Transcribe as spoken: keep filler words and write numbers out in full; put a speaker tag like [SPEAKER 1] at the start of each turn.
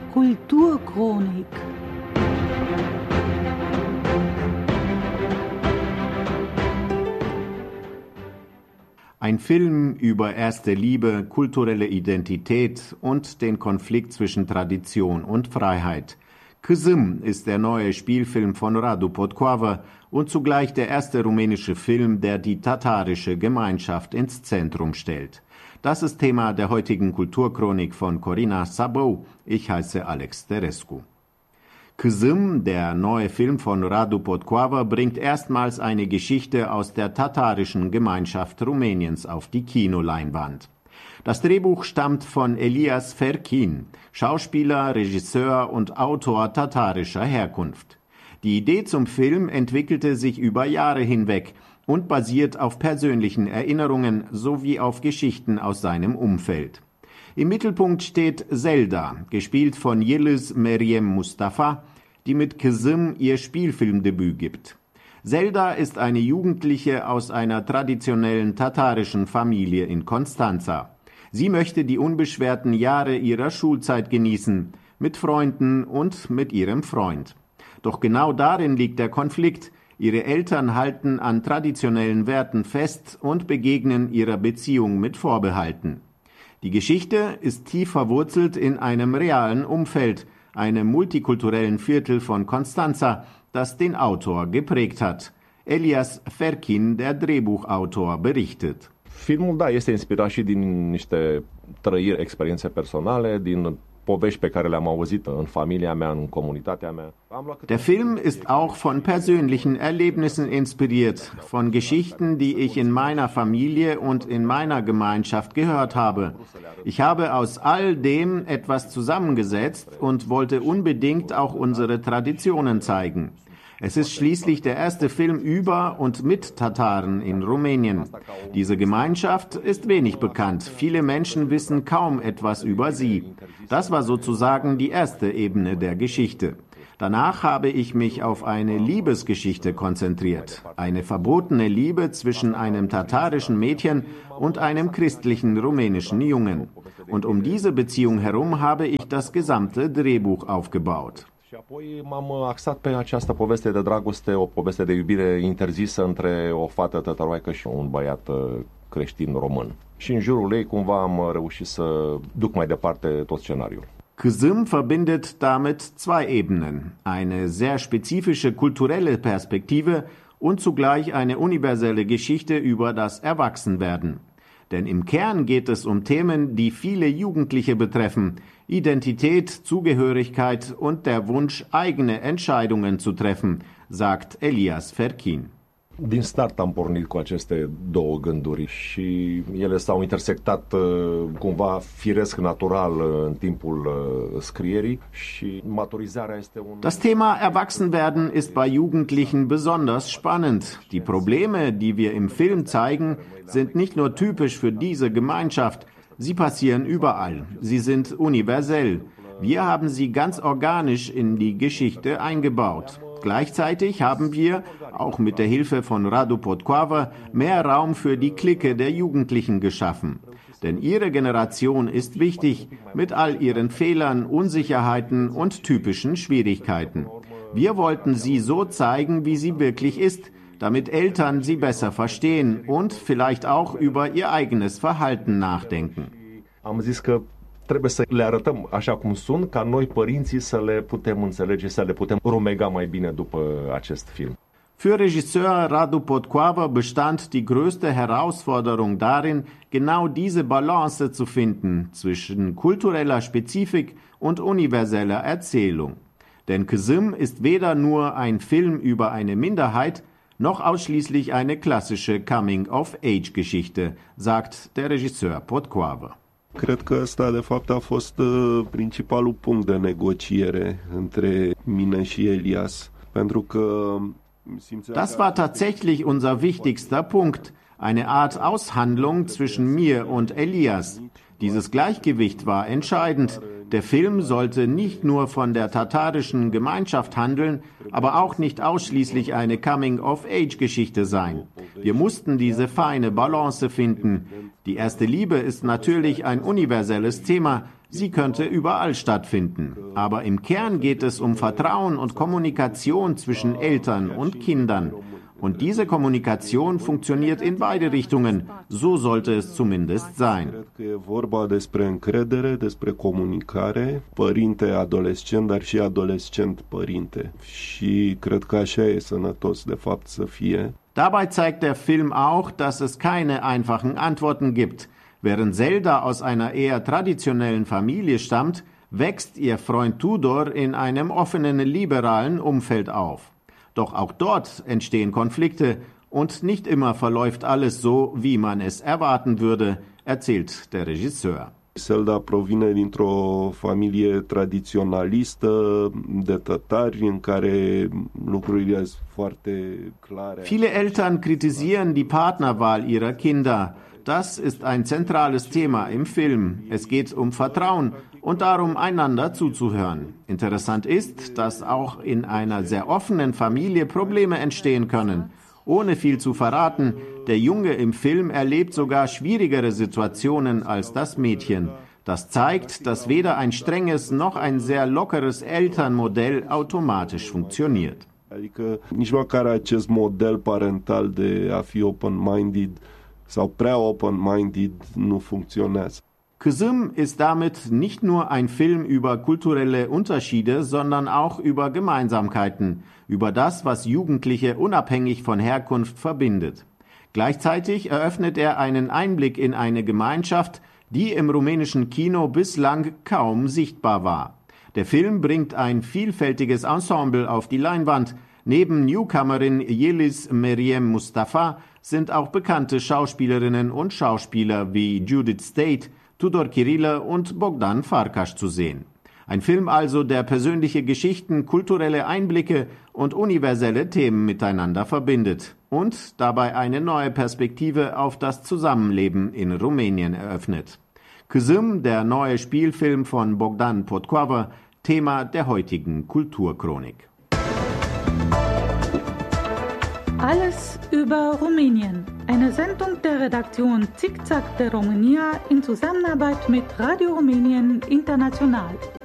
[SPEAKER 1] Kulturchronik.
[SPEAKER 2] Ein Film über erste Liebe, kulturelle Identität und den Konflikt zwischen Tradition und Freiheit. Kızım ist der neue Spielfilm von Radu Potcoavă und zugleich der erste rumänische Film, der die tatarische Gemeinschaft ins Zentrum stellt. Das ist Thema der heutigen Kulturchronik von Corina Szabó. Ich heiße Alex Terescu. Kızım, der neue Film von Radu Potcoavă, bringt erstmals eine Geschichte aus der tatarischen Gemeinschaft Rumäniens auf die Kinoleinwand. Das Drehbuch stammt von Elias Ferkin, Schauspieler, Regisseur und Autor tatarischer Herkunft. Die Idee zum Film entwickelte sich über Jahre hinweg und basiert auf persönlichen Erinnerungen sowie auf Geschichten aus seinem Umfeld. Im Mittelpunkt steht Zelda, gespielt von Yıldız Meryem Mustafa, die mit Kızım ihr Spielfilmdebüt gibt. Zelda ist eine Jugendliche aus einer traditionellen tatarischen Familie in Constanța. Sie möchte die unbeschwerten Jahre ihrer Schulzeit genießen, mit Freunden und mit ihrem Freund. Doch genau darin liegt der Konflikt. Ihre Eltern halten an traditionellen Werten fest und begegnen ihrer Beziehung mit Vorbehalten. Die Geschichte ist tief verwurzelt in einem realen Umfeld, einem multikulturellen Viertel von Constanța, das den Autor geprägt hat. Elias Ferkin, der Drehbuchautor, berichtet.
[SPEAKER 3] Filmul, da, este inspirat și din niște trăiri, experiențe personale, din povești pe care le-am auzit în familia mea, în comunitatea mea.
[SPEAKER 2] Der Film ist auch von persönlichen Erlebnissen inspiriert, von Geschichten, die ich in meiner Familie und in meiner Gemeinschaft gehört habe. Ich habe aus all dem etwas zusammengesetzt und wollte unbedingt auch unsere Traditionen zeigen. Es ist schließlich der erste Film über und mit Tataren in Rumänien. Diese Gemeinschaft ist wenig bekannt. Viele Menschen wissen kaum etwas über sie. Das war sozusagen die erste Ebene der Geschichte. Danach habe ich mich auf eine Liebesgeschichte konzentriert. Eine verbotene Liebe zwischen einem tatarischen Mädchen und einem christlichen rumänischen Jungen. Und um diese Beziehung herum habe ich das gesamte Drehbuch aufgebaut.
[SPEAKER 3] Și apoi m-am axat pe această poveste de dragoste, o poveste de iubire interzisă între o fată tătăroaică și un băiat creștin român. Și în jurul ei cumva am reușit să duc mai departe tot scenariul.
[SPEAKER 2] Kızım verbindet damit zwei Ebenen, eine sehr spezifische kulturelle Perspektive und zugleich eine universelle Geschichte über das Erwachsenwerden. Denn im Kern geht es um Themen, die viele Jugendliche betreffen: Identität, Zugehörigkeit und der Wunsch, eigene Entscheidungen zu treffen, sagt Elias Ferkin.
[SPEAKER 3] Din start am pornit cu aceste două gânduri și ele s-au intersectat cumva firesc, natural în timpul scrierii și maturizarea este un...
[SPEAKER 2] Das Thema Erwachsenwerden ist bei Jugendlichen besonders spannend. Die Probleme, die wir im Film zeigen, sind nicht nur typisch für diese Gemeinschaft. Sie passieren überall. Sie sind universell. Wir haben sie ganz organisch in die Geschichte eingebaut. Gleichzeitig haben wir, auch mit der Hilfe von Radu Potcoavă, mehr Raum für die Clique der Jugendlichen geschaffen. Denn ihre Generation ist wichtig, mit all ihren Fehlern, Unsicherheiten und typischen Schwierigkeiten. Wir wollten sie so zeigen, wie sie wirklich ist, damit Eltern sie besser verstehen und vielleicht auch über ihr eigenes Verhalten nachdenken.
[SPEAKER 3] Am zis că trebuie să le arătăm așa cum sunt, ca noi părinții să le putem înțelege, să le putem rumega mai bine după acest film.
[SPEAKER 2] Für Regisseur Radu Potcoavă bestand die größte Herausforderung darin, genau diese Balance zu finden zwischen kultureller Spezifik und universeller Erzählung. Denn Kızım ist weder nur ein Film über eine Minderheit, noch ausschließlich eine klassische Coming-of-Age-Geschichte, sagt der Regisseur Potcoavă.
[SPEAKER 4] Cred că ăsta, de fapt, a fost uh, principalul punct de negociere între mine și Elias, pentru că
[SPEAKER 2] Das war tatsächlich unser wichtigster Punkt, eine Art Aushandlung zwischen mir und Elias. Dieses Gleichgewicht war entscheidend. Der Film sollte nicht nur von der tatarischen Gemeinschaft handeln, aber auch nicht ausschließlich eine Coming-of-Age-Geschichte sein. Wir mussten diese feine Balance finden. Die erste Liebe ist natürlich ein universelles Thema, Sie könnte überall stattfinden. Aber im Kern geht es um Vertrauen und Kommunikation zwischen Eltern und Kindern. Und diese Kommunikation funktioniert in beide Richtungen. So sollte es zumindest sein.
[SPEAKER 4] Cred că e vorba despre încredere, despre comunicare, părinte-adolescent, dar și adolescent-părinte. Și cred că așa e sănătos, de fapt, să fie.
[SPEAKER 2] Dabei zeigt der Film auch, dass es keine einfachen Antworten gibt. Während Zelda aus einer eher traditionellen Familie stammt, wächst ihr Freund Tudor in einem offenen, liberalen Umfeld auf. Doch auch dort entstehen Konflikte und nicht immer verläuft alles so, wie man es erwarten würde, erzählt der Regisseur.
[SPEAKER 4] Zelda provine dintr-o familie tradiționalistă de tătari în care lucrurile sunt foarte clare.
[SPEAKER 2] Viele Eltern kritisieren die Partnerwahl ihrer Kinder. Das ist ein zentrales Thema im Film. Es geht um Vertrauen und darum, einander zuzuhören. Interessant ist, dass auch in einer sehr offenen Familie Probleme entstehen können. Ohne viel zu verraten, der Junge im Film erlebt sogar schwierigere Situationen als das Mädchen. Das zeigt, dass weder ein strenges noch ein sehr lockeres Elternmodell automatisch funktioniert.
[SPEAKER 4] Adică nici măcar acest model parental de a fi open-minded sau prea open-minded nu funcționează.
[SPEAKER 2] Kızım ist damit nicht nur ein Film über kulturelle Unterschiede, sondern auch über Gemeinsamkeiten, über das, was Jugendliche unabhängig von Herkunft verbindet. Gleichzeitig eröffnet er einen Einblick in eine Gemeinschaft, die im rumänischen Kino bislang kaum sichtbar war. Der Film bringt ein vielfältiges Ensemble auf die Leinwand. Neben Newcomerin Yeliz Meryem Mustafa sind auch bekannte Schauspielerinnen und Schauspieler wie Judith State, Tudor Chirilă und Bogdan Farkas zu sehen. Ein Film also, der persönliche Geschichten, kulturelle Einblicke und universelle Themen miteinander verbindet und dabei eine neue Perspektive auf das Zusammenleben in Rumänien eröffnet. Kızım, der neue Spielfilm von Bogdan Potcover, Thema der heutigen Kulturchronik.
[SPEAKER 1] Alles über Rumänien. Eine Sendung der Redaktion Zickzack der România in Zusammenarbeit mit Radio Rumänien International.